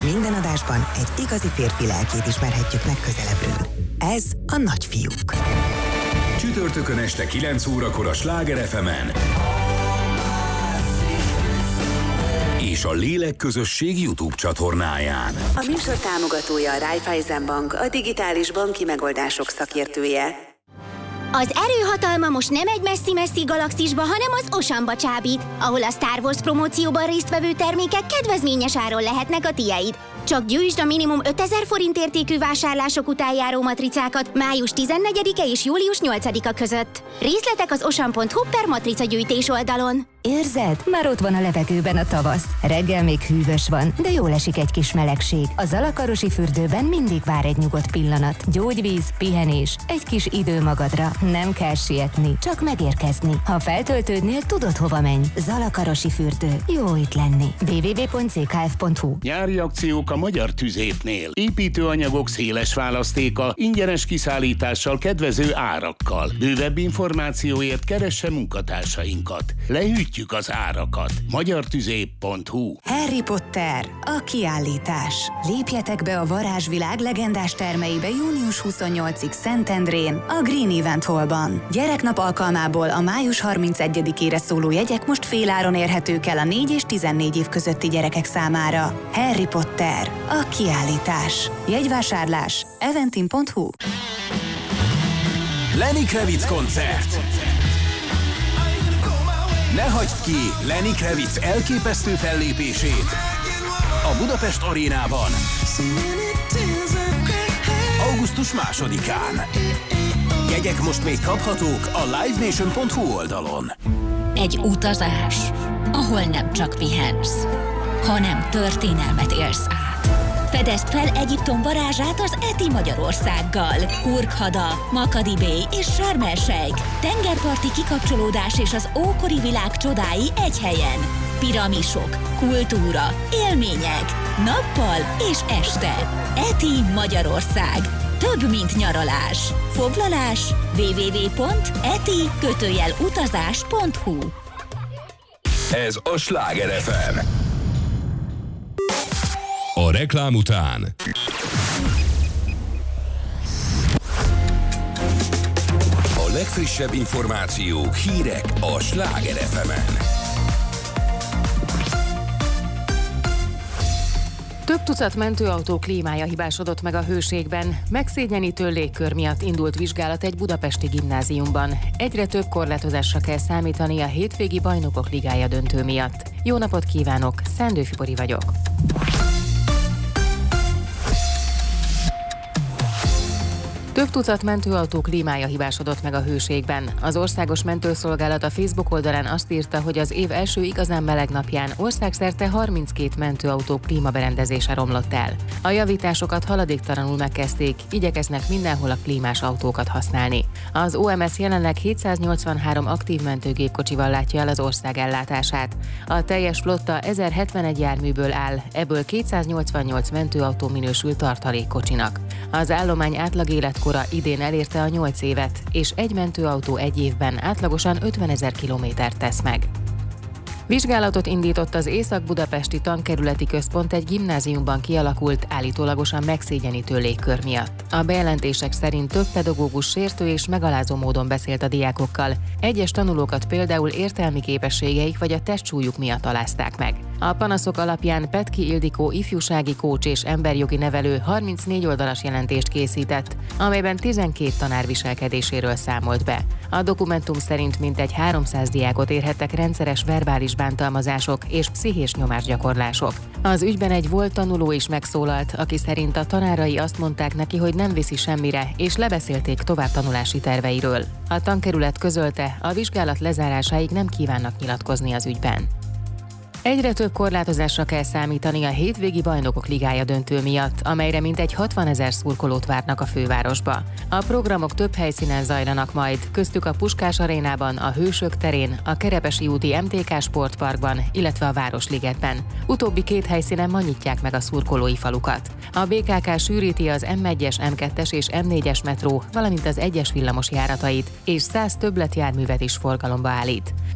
Minden adásban egy igazi férfi lelkét ismerhetjük meg közelebbről. Ez a Nagyfiúk. Csütörtökön este 9 órakor a Sláger FM-en és a Lélek Közösség YouTube csatornáján. A műsor támogatója a Raiffeisen Bank, a digitális banki megoldások szakértője. Az erőhatalma most nem egy messzi-messzi galaxisba, hanem az Oceanba csábít, ahol a Star Wars promócióban résztvevő termékek kedvezményes áron lehetnek a tiéd. Csak gyűjtsd a minimum 5000 forint értékű vásárlások után járó matricákat május 14-e és július 8-a között. Részletek az ocean.hu/matricagyűjtés oldalon. Érzed? Már ott van a levegőben a tavasz. Reggel még hűvös van, de jól esik egy kis melegség. A Zalakarosi fürdőben mindig vár egy nyugodt pillanat. Gyógyvíz, pihenés, egy kis idő magadra. Nem kell sietni, csak megérkezni. Ha feltöltődnél, tudod hova menj. Zalakarosi fürdő. Jó itt lenni. www.ckf.hu. Nyári akciók a Magyar Tüzépnél. Építőanyagok széles választéka, ingyenes kiszállítással, kedvező árakkal. Bővebb információért keresse munkatársainkat. Leütjük az árakat. magyartüzép.hu. Harry Potter, a kiállítás. Lépjetek be a varázsvilág legendás termeibe június 28-ig Szentendrén, a Green Event Hallban. Gyereknap alkalmából a május 31-ére szóló jegyek most féláron érhetők el a 4 és 14 év közötti gyerekek számára. Harry Potter, a kiállítás. Jegyvásárlás eventim.hu. Lenny Kravitz koncert. Ne hagyd ki Lenny Kravitz elképesztő fellépését a Budapest Arénában augusztus 2-án. Jegyek most még kaphatók a livenation.hu oldalon. Egy utazás, ahol nem csak pihensz, hanem történelmet élsz át. Fedezd fel Egyiptom varázsát az ETI Magyarországgal. Hurghada, Makadi Bay és Sharm el-Sheikh. Tengerparti kikapcsolódás és az ókori világ csodái egy helyen. Piramisok, kultúra, élmények. Nappal és este. ETI Magyarország. Több, mint nyaralás. Foglalás www.eti-utazás.hu. Ez a Sláger FM. A reklám után A legfrissebb információk, hírek a Sláger FM-en. Több tucat mentőautó klímája hibásodott meg a Hőségben. Megszégyenítő légkör miatt indult vizsgálat egy budapesti gimnáziumban. Egyre több korlátozásra kell számítani a hétvégi Bajnokok Ligája döntő miatt. Jó napot kívánok, Szendő Fibori vagyok. Több tucat mentőautó klímája hibásodott meg a Hőségben. Az Országos Mentőszolgálat a Facebook oldalán azt írta, hogy az év első igazán meleg napján országszerte 32 mentőautó klímaberendezése romlott el. A javításokat haladéktalanul megkezdték, igyekeznek mindenhol a klímás autókat használni. Az OMS jelenleg 783 aktív mentőgépkocsival látja el az ország ellátását. A teljes flotta 1071 járműből áll, ebből 288 mentőautó minősül tartalékkocsinak. Az állomány átlag életkora idén elérte a 8 évet, és egy mentőautó egy évben átlagosan 50 000 kilométert tesz meg. Vizsgálatot indított az Észak-Budapesti Tankerületi Központ egy gimnáziumban kialakult, állítólagosan megszégyenítő légkör miatt. A bejelentések szerint több pedagógus sértő és megalázó módon beszélt a diákokkal. Egyes tanulókat például értelmi képességeik vagy a testsúlyuk miatt alázták meg. A panaszok alapján Petki Ildikó ifjúsági kócs és emberjogi nevelő 34 oldalas jelentést készített, amelyben 12 tanár viselkedéséről számolt be. A dokumentum szerint mintegy 300 diákot érhettek rendszeres verbális bántalmazások és pszichés nyomásgyakorlások. Az ügyben egy volt tanuló is megszólalt, aki szerint a tanárai azt mondták neki, hogy nem viszi semmire, és lebeszélték továbbtanulási terveiről. A tankerület közölte, a vizsgálat lezárásáig nem kívánnak nyilatkozni az ügyben. Egyre több korlátozásra kell számítani a hétvégi Bajnokok Ligája döntő miatt, amelyre mintegy 60 000 szurkolót várnak a fővárosba. A programok több helyszínen zajlanak majd, köztük a Puskás Arénában, a Hősök terén, a Kerepesi úti MTK Sportparkban, illetve a Városligetben. Utóbbi két helyszínen ma nyitják meg a szurkolói falukat. A BKK sűríti az M1-es, M2-es és M4-es metró, valamint az 1-es villamos járatait, és 100 többletjárművet is forgalomba állít.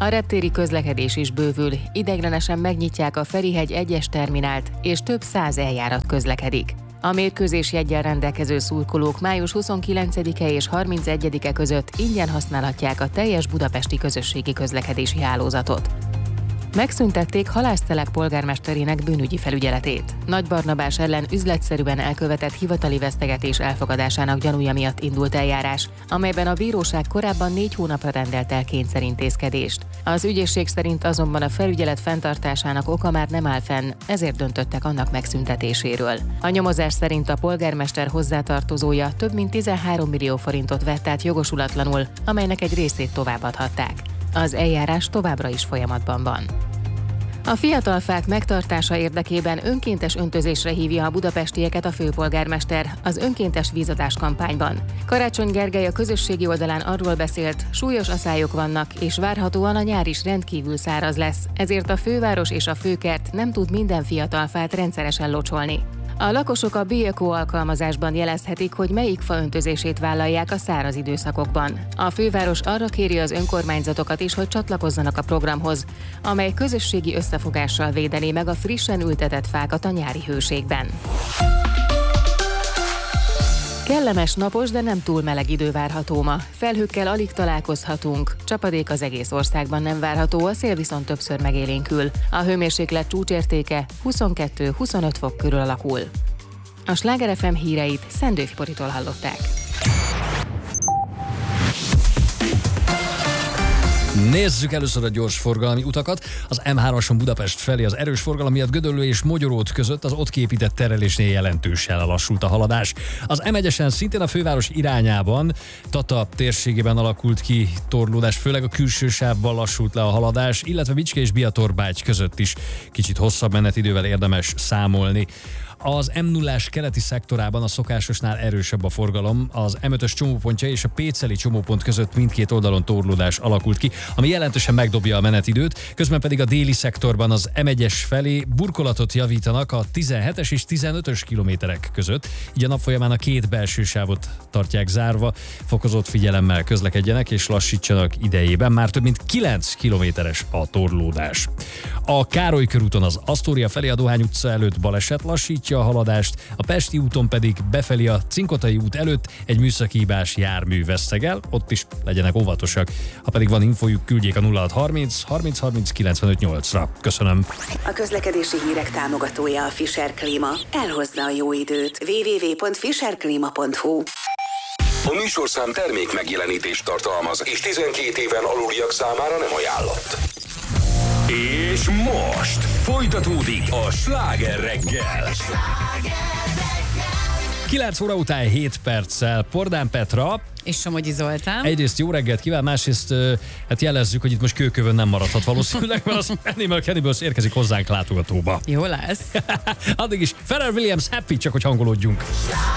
A reptéri közlekedés is bővül, ideiglenesen megnyitják a Ferihegy 1-es terminált, és több 100 eljárat közlekedik. A mérkőzés jeggyel rendelkező szurkolók május 29-e és 31-e között ingyen használhatják a teljes budapesti közösségi közlekedési hálózatot. Megszüntették Halásztelek polgármesterének bűnügyi felügyeletét. Nagy Barnabás ellen üzletszerűen elkövetett hivatali vesztegetés elfogadásának gyanúja miatt indult eljárás, amelyben a bíróság korábban 4 hónapra rendelt el kényszerintézkedést. Az ügyészség szerint azonban a felügyelet fenntartásának oka már nem áll fenn, ezért döntöttek annak megszüntetéséről. A nyomozás szerint a polgármester hozzátartozója több mint 13 millió forintot vett át jogosulatlanul, amelynek egy részét továbbadhatták. Az eljárás továbbra is folyamatban van. A fiatal fák megtartása érdekében önkéntes öntözésre hívja a budapestieket a főpolgármester az önkéntes vízadás kampányban. Karácsony Gergely a közösségi oldalán arról beszélt, súlyos aszályok vannak, és várhatóan a nyár is rendkívül száraz lesz, ezért a főváros és a főkert nem tud minden fiatal fát rendszeresen locsolni. A lakosok a Bioeco alkalmazásban jelezhetik, hogy melyik fa öntözését vállalják a száraz időszakokban. A főváros arra kéri az önkormányzatokat is, hogy csatlakozzanak a programhoz, amely közösségi összefogással védené meg a frissen ültetett fákat a nyári hőségben. Kellemes, napos, de nem túl meleg idő várható ma. Felhőkkel alig találkozhatunk. Csapadék az egész országban nem várható, a szél viszont többször megélénkül. A hőmérséklet csúcsértéke 22-25 fok körül alakul. A Sláger FM híreit Szendőfi Boritól hallották. Nézzük először a gyors forgalmi utakat. Az M3-ason Budapest felé az erős forgalom miatt Gödöllő és Mogyorót között az ott kiépített terelésnél jelentősen lelassult a haladás. Az M1-esen szintén a főváros irányában Tata térségében alakult ki torlódás, főleg a külső sávban lassult le a haladás, illetve Bicske és Biatorbágy között is kicsit hosszabb menetidővel érdemes számolni. Az M0-ás keleti szektorában a szokásosnál erősebb a forgalom, az M5-ös csomópontja és a Péceli csomópont között mindkét oldalon torlódás alakult ki, ami jelentősen megdobja a menetidőt, közben pedig a déli szektorban az M1-es felé burkolatot javítanak a 17-es és 15-ös kilométerek között, így a nap folyamán a két belső sávot tartják zárva, fokozott figyelemmel közlekedjenek és lassítsanak idejében, már több mint 9 kilométeres a torlódás. A Károly körúton az Asztória felé a Dohány utca előtt baleset lassítja a haladást, a Pesti úton pedig befelé a Cinkotai út előtt egy műszaki hibás jármű vesztegel, ott is legyenek óvatosak. Ha pedig van infójuk, küldjék a 0630 30 30 95 8-ra. Köszönöm. A közlekedési hírek támogatója a Fischer Klíma. Elhozza a jó időt. www.fischerklima.hu. A műsorszám termék megjelenítést tartalmaz, és 12 éven aluliak számára nem ajánlott. És most folytatódik a Sláger reggel. 9 óra után 7 perccel Pordán Petra és Somogyi Zoltán. Egyrészt jó reggelt kíván, másrészt hát jelezzük, hogy itt most kőkövön nem maradhat valószínűleg, mert az Animal Cannibals érkezik hozzánk látogatóba. Jó lesz. Addig is Pharrell Williams Happy, csak hogy hangolódjunk.